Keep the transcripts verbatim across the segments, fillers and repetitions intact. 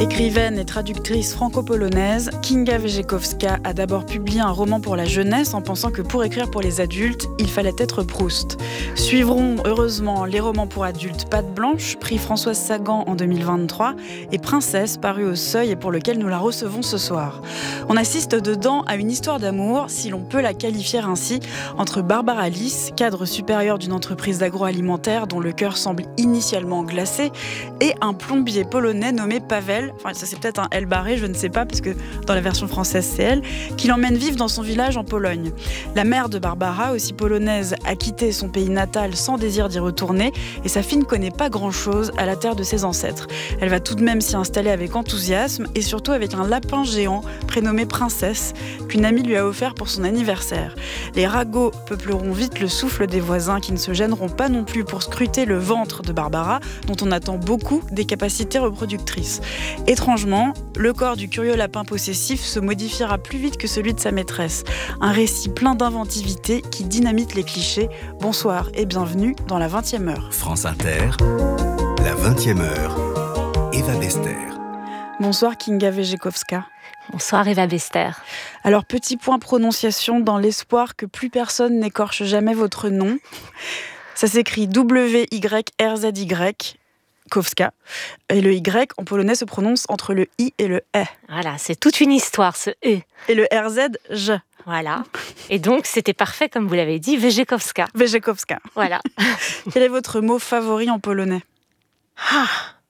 Écrivaine et traductrice franco-polonaise, Kinga Wierzchowska a d'abord publié un roman pour la jeunesse en pensant que pour écrire pour les adultes, il fallait être Proust. Suivront heureusement les romans pour adultes Patte Blanche, prix Françoise Sagan en deux mille vingt-trois, et Princesse, paru au Seuil et pour lequel nous la recevons ce soir. On assiste dedans à une histoire d'amour, si l'on peut la qualifier ainsi, entre Barbara Lys, cadre supérieur d'une entreprise d'agroalimentaire dont le cœur semble initialement glacé, et un plombier polonais nommé Paweł, enfin ça c'est peut-être un L barré, je ne sais pas, parce que dans la version française c'est elle, qui l'emmène vivre dans son village en Pologne. La mère de Barbara, aussi polonaise, a quitté son pays natal sans désir d'y retourner, et sa fille ne connaît pas grand-chose à la terre de ses ancêtres. Elle va tout de même s'y installer avec enthousiasme, et surtout avec un lapin géant prénommé Princesse, qu'une amie lui a offert pour son anniversaire. Les ragots peupleront vite le souffle des voisins, qui ne se gêneront pas non plus pour scruter le ventre de Barbara, dont on attend beaucoup des capacités reproductrices. Étrangement, le corps du curieux lapin possessif se modifiera plus vite que celui de sa maîtresse. Un récit plein d'inventivité qui dynamite les clichés. Bonsoir et bienvenue dans la vingtième heure. France Inter, la vingtième heure, Eva Bester. Bonsoir Kinga Wierzchowska. Bonsoir Eva Bester. Alors petit point prononciation dans l'espoir que plus personne n'écorche jamais votre nom. Ça s'écrit W Y R Z Y. Kowska. Et le Y en polonais se prononce entre le I et le E. Voilà, c'est toute une histoire ce E. Et le R Z, J. Voilà. Et donc c'était parfait, comme vous l'avez dit, Wierzchowska. Wierzchowska. Voilà. Quel est votre mot favori en polonais ? Ah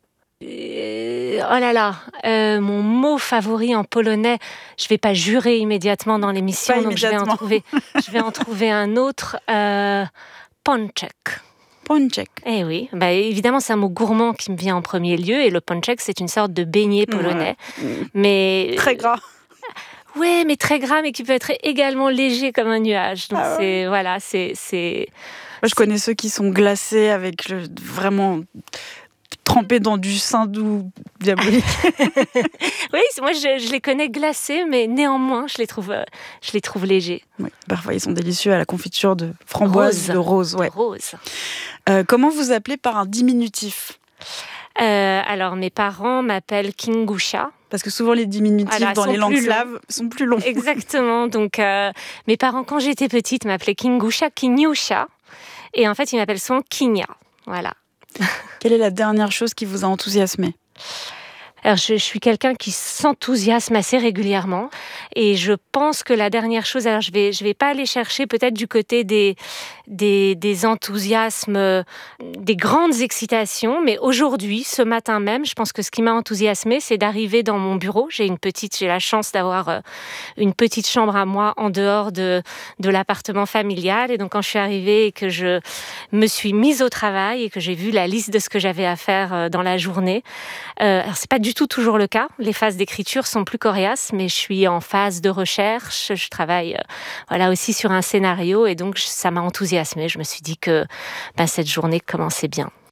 euh, Oh là là, euh, mon mot favori en polonais, je vais pas jurer immédiatement dans l'émission, pas donc je vais en trouver, je vais en trouver un autre. Euh, Pączek. Pączek. Eh oui, bah évidemment c'est un mot gourmand qui me vient en premier lieu, et le pączek c'est une sorte de beignet polonais, ouais. mais très gras. Ouais, mais très gras, mais qui peut être également léger comme un nuage. Donc ah ouais. c'est voilà, c'est c'est. Moi, je connais ceux qui sont glacés avec le, vraiment trempés dans du saindoux diabolique. Oui, moi je, je les connais glacés, mais néanmoins je les trouve euh, je les trouve légers. Oui, parfois ils sont délicieux à la confiture de framboise, rose. de rose, ouais. De rose. Euh, comment vous appelez par un diminutif ? euh, Alors mes parents m'appellent Kingusia. Parce que souvent les diminutifs voilà, dans les langues slaves sont plus longs. Exactement. Donc euh, mes parents, quand j'étais petite, m'appelaient Kingusia, Kiniusia, et en fait ils m'appellent souvent Kinia. Voilà. Quelle est la dernière chose qui vous a enthousiasmé ? Alors, je, je suis quelqu'un qui s'enthousiasme assez régulièrement, et je pense que la dernière chose, alors je vais, je vais pas aller chercher peut-être du côté des, des, des enthousiasmes, des grandes excitations, mais aujourd'hui, ce matin même, je pense que ce qui m'a enthousiasmée, c'est d'arriver dans mon bureau. J'ai une petite, j'ai la chance d'avoir une petite chambre à moi en dehors de, de l'appartement familial, et donc quand je suis arrivée et que je me suis mise au travail et que j'ai vu la liste de ce que j'avais à faire dans la journée, euh, alors c'est pas du tout toujours le cas. Les phases d'écriture sont plus coriaces, mais je suis en phase de recherche. Je travaille euh, voilà, aussi sur un scénario, et donc ça m'a enthousiasmée. Je me suis dit que bah, cette journée commençait bien.